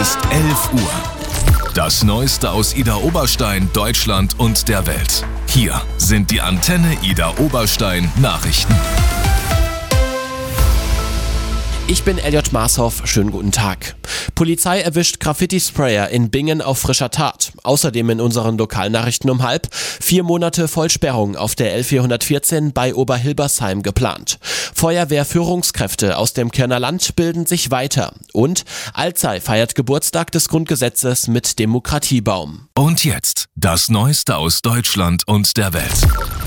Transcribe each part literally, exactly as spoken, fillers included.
ist elf Uhr. Das Neueste aus Idar Oberstein, Deutschland und der Welt. Hier sind die Antenne Idar Oberstein Nachrichten. Ich bin Elliot Marshoff, schönen guten Tag. Polizei erwischt Graffiti-Sprayer in Bingen auf frischer Tat. Außerdem in unseren Lokalnachrichten um halb. Vier Monate Vollsperrung auf der L vierhundertvierzehn bei Oberhilbersheim geplant. Feuerwehrführungskräfte aus dem Kärntner Land bilden sich weiter. Und Alzey feiert Geburtstag des Grundgesetzes mit Demokratiebaum. Und jetzt das Neueste aus Deutschland und der Welt.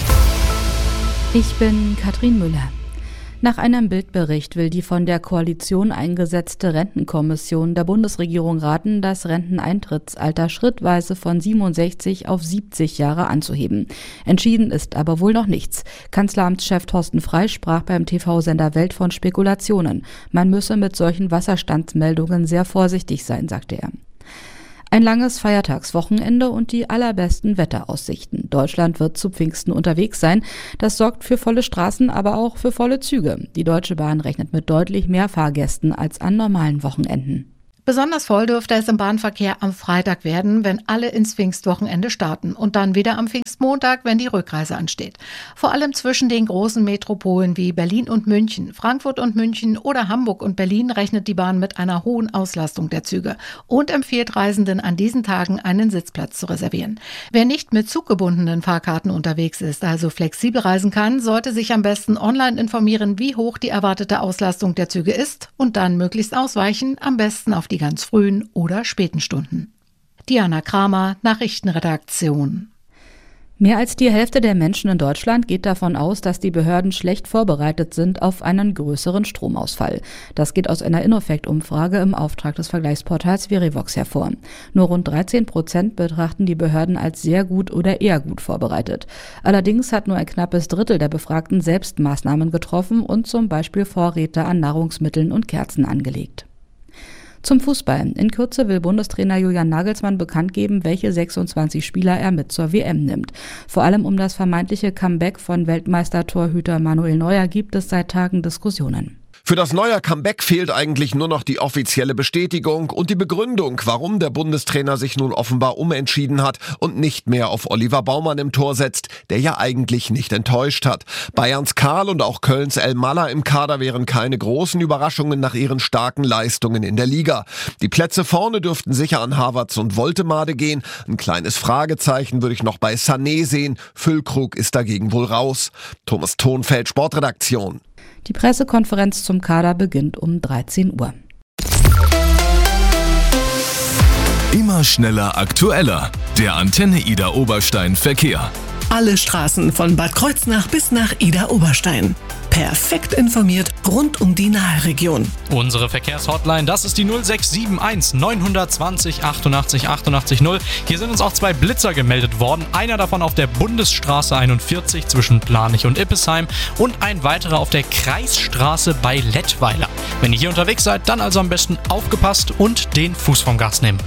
Ich bin Katrin Müller. Nach einem Bildbericht will die von der Koalition eingesetzte Rentenkommission der Bundesregierung raten, das Renteneintrittsalter schrittweise von siebenundsechzig auf siebzig Jahre anzuheben. Entschieden ist aber wohl noch nichts. Kanzleramtschef Thorsten Frey sprach beim T V-Sender Welt von Spekulationen. Man müsse mit solchen Wasserstandsmeldungen sehr vorsichtig sein, sagte er. Ein langes Feiertagswochenende und die allerbesten Wetteraussichten. Deutschland wird zu Pfingsten unterwegs sein. Das sorgt für volle Straßen, aber auch für volle Züge. Die Deutsche Bahn rechnet mit deutlich mehr Fahrgästen als an normalen Wochenenden. Besonders voll dürfte es im Bahnverkehr am Freitag werden, wenn alle ins Pfingstwochenende starten und dann wieder am Pfingstmontag, wenn die Rückreise ansteht. Vor allem zwischen den großen Metropolen wie Berlin und München, Frankfurt und München oder Hamburg und Berlin rechnet die Bahn mit einer hohen Auslastung der Züge und empfiehlt Reisenden an diesen Tagen einen Sitzplatz zu reservieren. Wer nicht mit zuggebundenen Fahrkarten unterwegs ist, also flexibel reisen kann, sollte sich am besten online informieren, wie hoch die erwartete Auslastung der Züge ist und dann möglichst ausweichen, am besten auf die die ganz frühen oder späten Stunden. Diana Kramer, Nachrichtenredaktion. Mehr als die Hälfte der Menschen in Deutschland geht davon aus, dass die Behörden schlecht vorbereitet sind auf einen größeren Stromausfall. Das geht aus einer Innofect-Umfrage im Auftrag des Vergleichsportals Verivox hervor. Nur rund dreizehn Prozent betrachten die Behörden als sehr gut oder eher gut vorbereitet. Allerdings hat nur ein knappes Drittel der Befragten selbst Maßnahmen getroffen und zum Beispiel Vorräte an Nahrungsmitteln und Kerzen angelegt. Zum Fußball. In Kürze will Bundestrainer Julian Nagelsmann bekannt geben, welche sechsundzwanzig Spieler er mit zur W M nimmt. Vor allem um das vermeintliche Comeback von Weltmeistertorhüter Manuel Neuer gibt es seit Tagen Diskussionen. Für das Neuer Comeback fehlt eigentlich nur noch die offizielle Bestätigung und die Begründung, warum der Bundestrainer sich nun offenbar umentschieden hat und nicht mehr auf Oliver Baumann im Tor setzt, der ja eigentlich nicht enttäuscht hat. Bayerns Karl und auch Kölns El Malla im Kader wären keine großen Überraschungen nach ihren starken Leistungen in der Liga. Die Plätze vorne dürften sicher an Havertz und Woltemade gehen. Ein kleines Fragezeichen würde ich noch bei Sané sehen. Füllkrug ist dagegen wohl raus. Thomas Thonfeld, Sportredaktion. Die Pressekonferenz zum Kader beginnt um dreizehn Uhr. Immer schneller, aktueller. Der Antenne Idar Oberstein Verkehr. Alle Straßen von Bad Kreuznach bis nach Idar Oberstein. Perfekt informiert rund um die Naheregion. Unsere Verkehrshotline, das ist die null sechs sieben eins neun zwei null achtundachtzig achtundachtzig null. Hier sind uns auch zwei Blitzer gemeldet worden. Einer davon auf der Bundesstraße einundvierzig zwischen Planich und Ippesheim und ein weiterer auf der Kreisstraße bei Lettweiler. Wenn ihr hier unterwegs seid, dann also am besten aufgepasst und den Fuß vom Gas nehmen.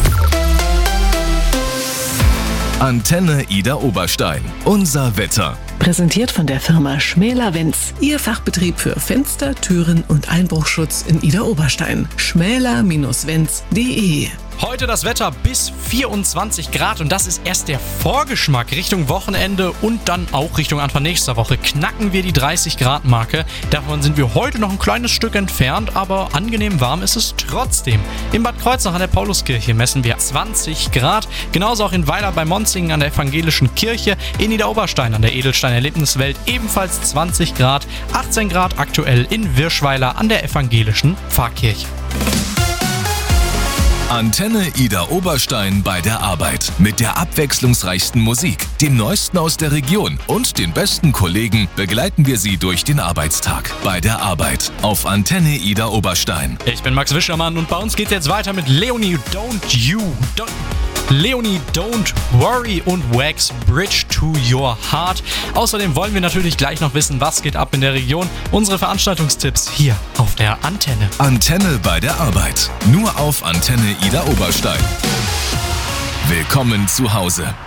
Antenne Idar Oberstein. Unser Wetter. Präsentiert von der Firma Schmäler-Wenz. Ihr Fachbetrieb für Fenster, Türen und Einbruchschutz in Idar Oberstein. schmäler Bindestrich wenz punkt de. Heute das Wetter bis vierundzwanzig Grad und das ist erst der Vorgeschmack Richtung Wochenende und dann auch Richtung Anfang nächster Woche. Knacken wir die dreißig Grad Marke. Davon sind wir heute noch ein kleines Stück entfernt, aber angenehm warm ist es trotzdem. In Bad Kreuznach an der Pauluskirche messen wir zwanzig Grad. Genauso auch in Weiler bei Monzingen an der Evangelischen Kirche. In Idar Oberstein an der Edelstein Erlebniswelt ebenfalls zwanzig Grad. achtzehn Grad aktuell in Wirschweiler an der Evangelischen Pfarrkirche. Antenne Idar Oberstein bei der Arbeit. Mit der abwechslungsreichsten Musik, dem Neuesten aus der Region und den besten Kollegen begleiten wir Sie durch den Arbeitstag. Bei der Arbeit auf Antenne Idar Oberstein. Ich bin Max Wischermann und bei uns geht's jetzt weiter mit Leonie Don't You. Don't Leonie Don't Worry und Wax Bridge to Your Heart. Außerdem wollen wir natürlich gleich noch wissen, was geht ab in der Region. Unsere Veranstaltungstipps hier auf der Antenne. Antenne bei der Arbeit. Nur auf Antenne Idar Oberstein. Willkommen zu Hause.